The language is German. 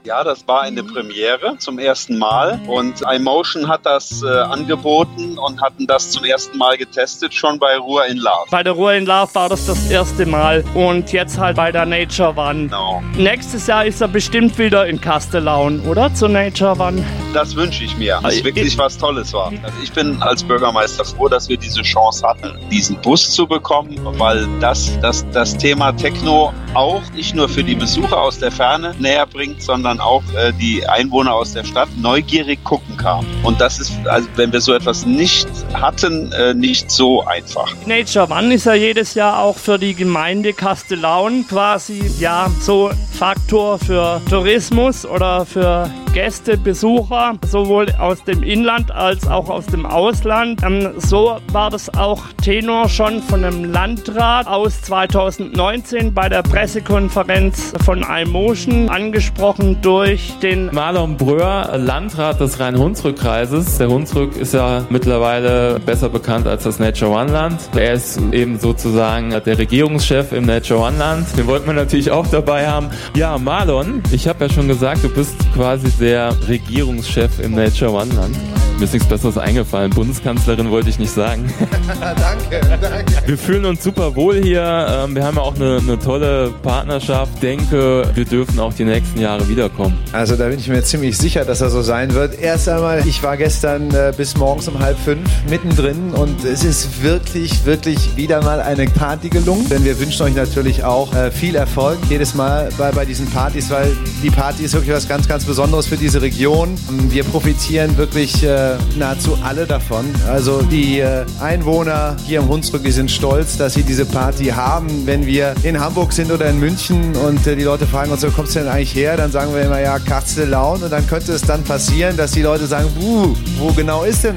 Ja, das war eine Premiere zum ersten Mal und iMotion hat das angeboten und hatten das zum ersten Mal getestet, schon bei Ruhr in Love. Bei der Ruhr in Love war das erste Mal und jetzt halt bei der Nature One. Genau. Nächstes Jahr ist er bestimmt wieder in Castellaun, oder? Zur Nature One. Das wünsche ich mir, dass wirklich was Tolles war. Also ich bin als Bürgermeister froh, dass wir diese Chance hatten, diesen Bus zu bekommen, weil das Thema Techno auch nicht nur für die Besucher aus der Ferne näher bringt, sondern auch die Einwohner aus der Stadt neugierig gucken kann. Und das ist, also wenn wir so etwas nicht hatten, nicht so einfach. Nature One ist ja jedes Jahr auch für die Gemeinde Castellaun quasi, ja, so Faktor für Tourismus oder für Gäste, Besucher, sowohl aus dem Inland als auch aus dem Ausland. So war das auch Tenor schon von einem Landrat aus 2019 bei der Pressekonferenz von iMotion, angesprochen durch den Marlon Bröhr, Landrat des Rhein-Hunsrück-Kreises. Der Hunsrück ist ja mittlerweile besser bekannt als das Nature One Land. Er ist eben sozusagen der Regierungschef im Nature One Land. Den wollten wir natürlich auch dabei haben. Ja, Marlon, ich habe ja schon gesagt, du bist quasi der Regierungschef im Nature One Land. Mir ist nichts Besseres eingefallen. Bundeskanzlerin wollte ich nicht sagen. Danke. Wir fühlen uns super wohl hier. Wir haben ja auch eine tolle Partnerschaft. Denke, wir dürfen auch die nächsten Jahre wiederkommen. Also da bin ich mir ziemlich sicher, dass er so sein wird. Erst einmal, ich war gestern bis morgens um 4:30 mittendrin und es ist wirklich, wirklich wieder mal eine Party gelungen. Denn wir wünschen euch natürlich auch viel Erfolg jedes Mal bei diesen Partys, weil die Party ist wirklich was ganz, ganz Besonderes für diese Region. Wir profitieren wirklich nahezu alle davon. Also die Einwohner hier im Hunsrück, die sind stolz, dass sie diese Party haben. Wenn wir in Hamburg sind oder in München und die Leute fragen uns, wo kommst du denn eigentlich her? Dann sagen wir immer, ja, Castellaun. Und dann könnte es dann passieren, dass die Leute sagen, wo genau ist denn